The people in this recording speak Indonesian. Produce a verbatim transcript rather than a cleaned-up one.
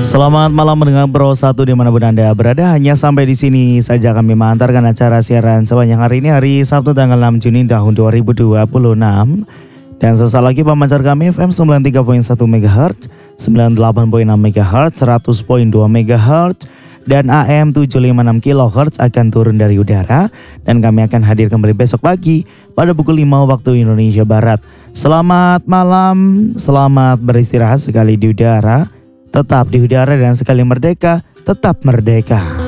Selamat malam mendengar Bro satu dimanapun Anda berada. Hanya sampai di sini saja kami mengantarkan acara siaran sepanjang hari ini, hari Sabtu tanggal enam Juni tahun dua ribu dua puluh enam. Dan sesaat lagi pemancar kami F M sembilan puluh tiga koma satu MHz, sembilan puluh delapan koma enam MHz, seratus koma dua MHz, dan A M tujuh ratus lima puluh enam kilohertz akan turun dari udara. Dan kami akan hadir kembali besok pagi pada pukul lima waktu Indonesia Barat. Selamat malam, selamat beristirahat sekali di udara. Tetap di udara dan sekali merdeka, tetap merdeka.